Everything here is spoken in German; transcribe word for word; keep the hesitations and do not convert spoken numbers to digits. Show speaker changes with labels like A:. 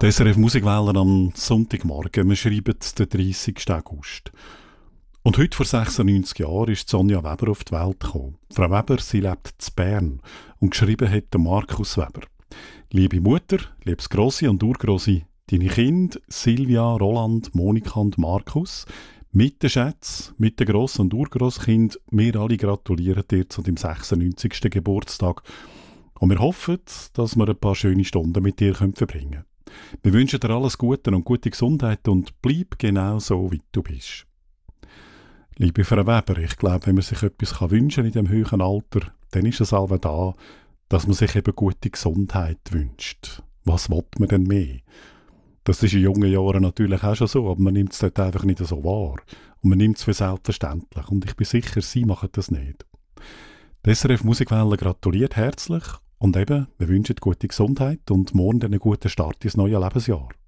A: Die S R F Musikwelle am Sonntagmorgen. Wir schreiben den dreißigsten August. Und heute vor sechsundneunzig Jahren ist Sonja Weber auf die Welt gekommen. Frau Weber, sie lebt in Bern und geschrieben hat der Markus Weber. Liebe Mutter, liebes Grossi und Urgrossi, deine Kinder Silvia, Roland, Monika und Markus, mit den Schätzen, mit den Gross- und Urgrosskind, wir alle gratulieren dir zu deinem sechsundneunzigsten Geburtstag. Und wir hoffen, dass wir ein paar schöne Stunden mit dir verbringen können. Wir wünschen dir alles Gute und gute Gesundheit und bleib genau so, wie du bist. Liebe Frau Weber, ich glaube, wenn man sich etwas wünschen kann in diesem hohen Alter, dann ist es auch da, dass man sich eben gute Gesundheit wünscht. Was will man denn mehr? Das ist in jungen Jahren natürlich auch schon so, aber man nimmt es dort einfach nicht so wahr. Und man nimmt es für selbstverständlich. Und ich bin sicher, Sie machen das nicht. Die S R F Musikwelle gratuliert herzlich und eben, wir wünschen gute Gesundheit und morgen einen guten Start ins neue Lebensjahr.